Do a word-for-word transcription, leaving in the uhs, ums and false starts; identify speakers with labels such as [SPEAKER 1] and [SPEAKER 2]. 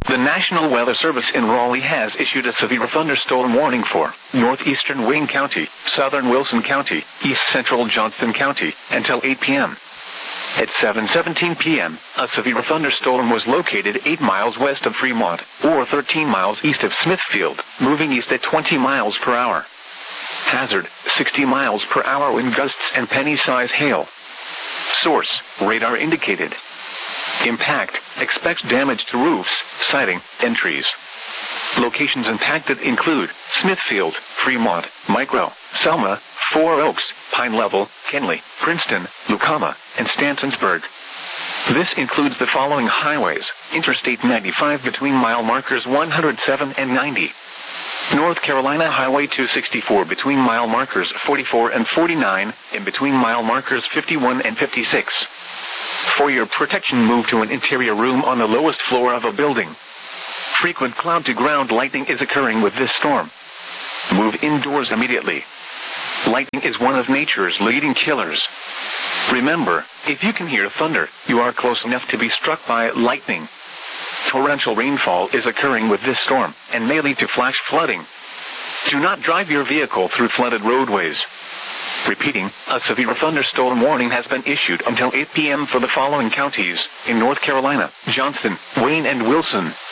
[SPEAKER 1] The National Weather Service in Raleigh has issued a severe thunderstorm warning for northeastern Wayne County, southern Wilson County, east central Johnston County, until eight p m At seven seventeen p m, a severe thunderstorm was located eight miles west of Fremont, or thirteen miles east of Smithfield, moving east at twenty miles per hour. Hazard, sixty miles per hour wind gusts and penny-size hail. Source, radar indicated. Impact, expects damage to roofs, siding, and trees. Locations impacted include Smithfield, Fremont, Micro, Selma, Four Oaks, Pine Level, Kenly, Princeton, Lucama, and Stantonsburg. This includes the following highways: Interstate ninety-five between mile markers one hundred seven and ninety. North Carolina Highway two sixty-four between mile markers forty-four and forty-nine, and between mile markers fifty-one and fifty-six. For your protection, move to an interior room on the lowest floor of a building. Frequent cloud-to-ground lightning is occurring with this storm. Move indoors immediately. Lightning is one of nature's leading killers. Remember, if you can hear thunder, you are close enough to be struck by lightning. Torrential rainfall is occurring with this storm, and may lead to flash flooding. Do not drive your vehicle through flooded roadways. Repeating, a severe thunderstorm warning has been issued until eight p m for the following counties in North Carolina: Johnston, Wayne, and Wilson.